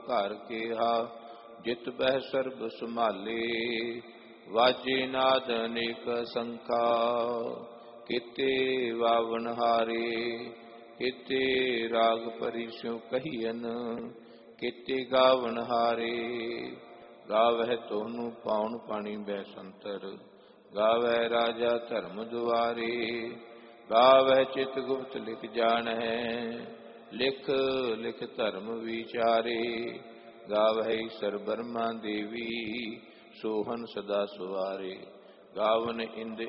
ਘਰ ਕੇਹਾ, ਜਿਤ ਬਹਿ ਸਰਬ ਸੰਭਾਲੇ। ਵਾਜੇ ਨਾਦ ਅਨੇਕ ਸੰਖਾ, ਕੀਤੇ ਵਾਵਨ ਹਾਰੇ। ਕੀਤੇ ਰਾਗ ਪਰਿਸਿਉ ਕਹੀਐਨ, ਕੀਤੇ ਗਾਵਨ ਹਾਰੇ। ਗਾਵਹਿ ਤੋਨੂੰ ਪਾਉਣ ਪਾਣੀ ਬੈਸੰਤਰ, ਗਾਵਹਿ ਰਾਜਾ ਧਰਮ ਦੁਆਰੇ। ਗਾਵਹਿ ਚਿਤ ਗੁਪਤ ਲਿਖ ਜਾਣਹਿ, ਲਿਖ ਲਿਖ ਧਰਮ ਵਿਚਾਰੇ। ਗਾਵਹਿ ਈਸਰ ਬਰਮਾ ਦੇਵੀ, ਸੋਹਨ ਸਦਾ ਸੁਵਾਰੇ। ਗਾਵਨ ਇੰਦ